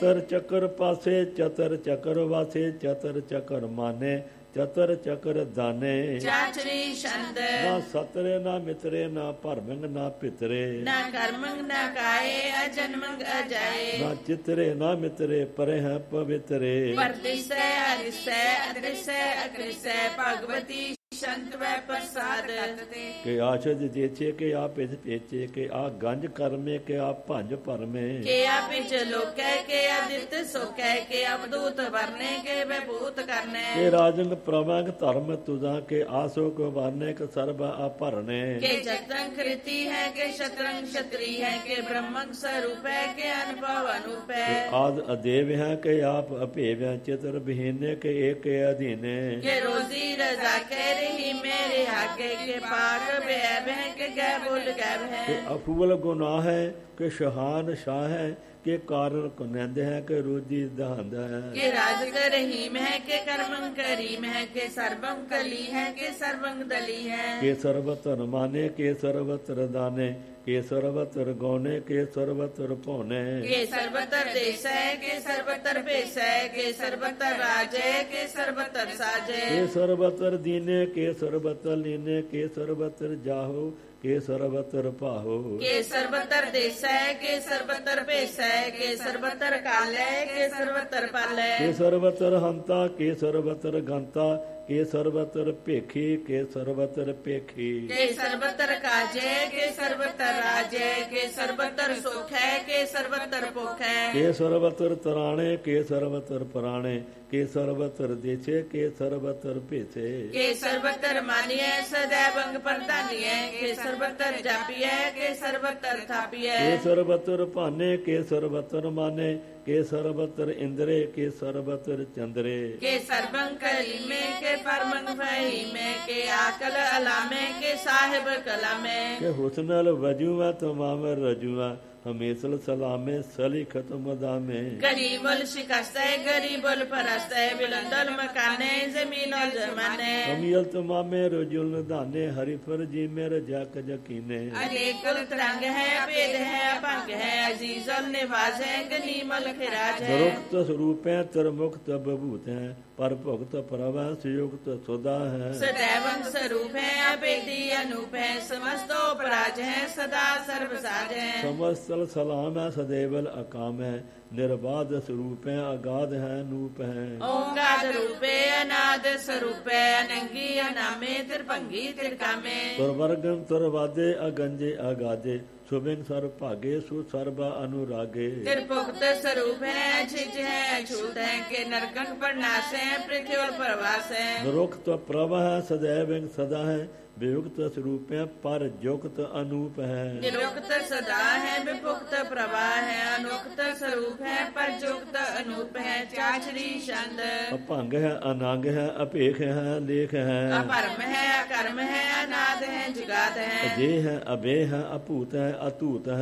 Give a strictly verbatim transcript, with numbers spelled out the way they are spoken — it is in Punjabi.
ਚਤਰ ਚੱਕਰ ਪਾਸੇ ਚਤਰ ਚੱਕਰ ਵਾਸੇ ਚਤਰ ਚੱਕਰ ਮਾਨੇ ਚਤਰ ਚੱਕਰ ਦਾਨੇ। ਚਾਚਰੀ ਛੰਦ ਨਾ ਸਤਰੇ ਨਾ ਮਿਤਰੇ ਨਾ ਭਰਮੰਗ ਨਾ ਪਿਤਰੇ ਨਾ ਕਰਮੰਗ ਨਾ ਕਾਏ ਅਜਨਮੰਗ ਅਜਾਏ। ਨਾ ਚਿਤਰੇ ਨਾ ਮਿਤਰੇ ਪਰੇ ਹੈ ਪਵਿਤਰੇ। ਪਰਦਿਸੈ ਅਰਿਸੈ ਅਦ੍ਰਿਸੈ ਅਕ੍ਰਿਸੈ ਭਗਵਤੀ ਸੰਤ ਵੈ ਪ੍ਰਸਾਦ। ਕਿ ਆਸ਼ਦ ਜੇਚੇ ਕਿ ਆ ਪਿਛ ਪੇਚੇ ਕਿ ਆ ਗੰਜ ਕਰਮੇ ਕਿ ਆ ਭੰਜ ਭਰਮੇ। ਕਿ ਆ ਪਿਛ ਲੋਕੈ ਕਿ ਅਦਿਤ ਸੋਕੈ ਕਿ ਅਵਧੂਤ ਵਰਨੇ ਕਿ ਵਿਭੂਤ ਕਰਨੇ। ਕਿ ਰਾਜੰਗ ਪ੍ਰਵੰਗ ਧਰਮ ਤੁਜਾ ਕਿ ਆਸੋ ਕੋ ਵਰਨੇ ਕਿ ਸਰਬ ਆਪਰਨੇ। ਕਿ ਜਗਤੰ ਕ੍ਰਿਤੀ ਹੈ ਕਿ ਸ਼ਤਰੰਗ ਛਤਰੀ ਹੈ ਕਿ ਬ੍ਰਹਮੰ ਸਰੂਪ ਹੈ ਕਿ ਅਨੁਭਵ ਅਨੂਪ ਹੈ। ਆਦ ਅਦੇਵ ਹੈ ਕਿ ਆਪ ਅਭੇਵ ਚਿਤਰ ਬਹੀਨੇ ਕਿ ਏਕ ਅਧੀਨੇ। ਕਿ ਰੋਜ਼ੀ ਰਜ਼ਾ ਕਹਿ ਰਹੀ ਮੇਰੇ ਆਗੇ ਕੇ ਪਾਕ ਬੈਬ ਹੈ ਕਿ ਗੈ ਬੁਲ ਗੈਬ ਹੈ। ਕਿ ਅਫੂਲ ਗੁਨਾਹ ਹੈ ਕਿ ਸ਼ਹਾਨ ਸ਼ਾਹ ਹੈ ਕਿ ਕਾਰਨ ਕੁਨੰਦ ਹੈ ਕਿ ਰੋਜੀ ਦਹੰਦ ਹੈ। ਕਿ ਰਾਜ ਰਹੀਮ ਹੈ ਕਿ ਕਰਮੰ ਕਰੀਮ ਹੈ ਕਿ ਸਰਬੰ ਕਲੀ ਹੈ ਕਿ ਸਰਬੰ ਦਲੀ ਹੈ। ਕਿ ਸਰਬਤਰ ਮਾਨੇ ਕਿ ਸਰਬਤਰ ਦਾਨੇ ਕਿ ਸਰਬਤਰ ਗੌਨੇ ਕਿ ਸਰਬਤਰ ਭੋਨੇ। ਕਿ ਸਰਬਤਰ ਦੇਸ ਹੈ ਕਿ ਸਰਬਤਰ ਭੇਸ ਹੈ ਕਿ ਸਰਬਤਰ ਰਾਜ ਹੈ ਕਿ ਸਰਬਤਰ ਸਾਜ ਹੈ। ਕਿ ਸਰਬਤਰ ਦੀਨੇ ਕਿ ਸਰਬਤਰ ਲੀਨੇ ਕਿ ਸਰਬਤਰ ਜਾਹੋ ਕਿ ਸਰਬਤਰ ਪਾਹੋ। ਕਿ ਸਰਬਤਰ ਦੇਸ ਹੈ ਕਿ ਸਰਬਤਰ ਭੇਸ ਹੈ ਕਿ ਸਰਬਤਰ ਕਾਲ ਹੈ ਕਿ ਸਰਬਤਰ ਪਲ ਹੈ। ਕਿ ਸਰਬਤਰ ਹੰਤਾ ਕਿ ਸਰਬਤਰ ਗੰਤਾ ਕਿ ਸਰਬਤਰ ਭੇਖੀ ਕਿ ਸਰਬਤਰ ਭੇਖੀ। ਕਿ ਸਰਬਤਰ ਕਾਜੇ ਕਿ ਸਰਬਤਰ ਰਾਜੇ ਕਿ ਸਰਬਤਰ ਸੁਖ ਹੈ ਕਿ ਸਰਬਤਰ ਭੁਖ ਹੈ। ਕਿ ਸਰਬਤਰ ਤਰਾਣੇ ਕਿ ਸਰਬਤਰ ਪੁਰਾਣੇ ਕਿ ਸਰਬਤਰ ਦੇਛੇ ਕਿ ਸਰਬਤਰ ਭੇਸੇ। ਕਿ ਸਰਬਤਰ ਮਾਨੀਐ ਸदैवंग ਪ੍ਰਧਾਨੀਐ ਕਿ ਸਰਬਤਰ ਜਾਪੀਐ ਕਿ ਸਰਬਤਰ ਥਾਪੀਐ। ਕਿ ਸਰਬਤਰ ਭਾਨੇ ਕਿ ਸਰਬਤਰ ਮਾਨੇ ਕਿ ਸਰਬਤਰ ਇੰਦਰੇ ਕਿ ਸਰਬਤਰ ਚੰਦਰੇ। ਕਿ ਸਰਬੰ ਕਰੀਮੇ ਕਿ ਪਰਮੰ ਫਹੀਮੇ ਕਿ ਆਕਲ ਅਲਾਮੇ ਕਿ ਸਾਹਿਬ ਕਲਾਮੇ। ਕਿ ਹੁਸਨਲ ਵਜੂਆ ਤਮਾਮ ਰਜੂਆ ਹਮੇਸਲ ਸਲਾਮੇ ਸਲੀਖਤ ਮਦਾਮੇ। ਗਰੀਬਲ ਸ਼ਿਕਸਤੈ ਗਰੀਬਲ ਪਰਸਤੈ ਬਿਲੰਦਲ ਮਕਾਨੇ ਜ਼ਮੀਨਲ ਜ਼ਮਾਨੇ। ਕਮੀਲ ਤਮਾਮੇ ਰਜੁਲ ਨਿਧਾਨੇ ਹਰੀਫਰ ਜੀ ਮੇਰ ਜਕ ਜਕੀਨੇ। ਅਨੇਕਲ ਤਰੰਗ ਹੈ ਭੇਦ ਹੈ ਭੰਗ ਹੈ ਅਜ਼ੀਜ਼ਲ ਨਿਵਾਜ਼ ਹੈ ਗਨੀਮਲ ਖਿਰਾਜ ਹੈ। ਦਰੁਕਤ ਸਰੂਪੈ ਤਰਮੁਕਤ ਬਭੂਤ ਹੈ ਪਰ ਭੁਗਤ ਪ੍ਰਵੈ ਸੁਯੁਕਤ ਸੁਦਾ ਹੈ। ਸदैवंग ਸਰੂਪ ਹੈ ਅਭੇਦੀ ਅਨੂਪ ਹੈ ਸਮਸਤੋ ਪਰਾਜ ਹੈ ਸਦਾ ਸਰਬ ਸਾਜ ਹੈ। ਸਮਸਤਲ ਸਲਾਮ ਹੈ ਸਦੇਵਲ ਅਕਾਮ ਹੈ ਨਿਰਬਾਧ ਸਰੂਪ ਹੈ ਅਗਾਧ ਹੈ ਨੂਪ ਹੈ। ਓੰਗਾਦ ਰੂਪੇ ਅਨਾਦ ਸਰੂਪੇ ਅਨੰਗੀ ਅਨਾਮੇ ਤਿਰਭੰਗੀ ਤਿਰਕਾਮੇ। ਤੁਰਵਰਗਮ ਤੁਰਵਾਦੇ ਅਗੰਜੇ ਅਗਾਦੇ ਸੁਬਿਨ ਸਰ ਭਾਗੇ ਸੁ ਸਰਬਾ ਅਨੁਰਾਗੇ। ਤਿਰਭੁਗਤ ਸਰੂਪ ਹੈ ਅਛਿਜ ਹੈ ਅਛੂਤ ਹੈ ਕਿ ਨਰਕੰਗ ਪਰਨਾਸ ਹੈ ਪ੍ਰਿਥਿਵਲ ਪ੍ਰਵਾਸ ਹੈ। ਨਿਰੁਕਤ ਪ੍ਰਭ ਹੈ ਸदैव ਸਦਾ ਹੈ ਵਿਯੁਕਤ ਸਰੂਪ ਹੈ ਪਰ ਜੁਗਤ ਅਨੂਪ ਹੈ। ਨਿਰੁਕਤ ਸਦਾ ਹੈ ਵਿਭੁਕਤ ਪ੍ਰਵਾਹ ਹੈ ਅਨੁਕਤ ਸਰੂਪ ਹੈ ਪਰ ਜੁਗਤ ਅਨੂਪ ਹੈ। ਚਾਚਰੀ ਛੰਦ ਅਭੰਗ ਹੈ ਅਨੰਗ ਹੈ ਅਭੇਖ ਹੈ ਲੇਖ ਹੈ। ਅਪਰਮ ਹੈ ਅਕਰਮ ਹੈ ਅਨਾਦ ਹੈ ਜੁਗਾਦ ਹੈ। ਅਜੇ ਹੈ ਅਬੇ ਹੈ ਅਭੂਤ ਹੈ ਅਤੂਤ ਹੈ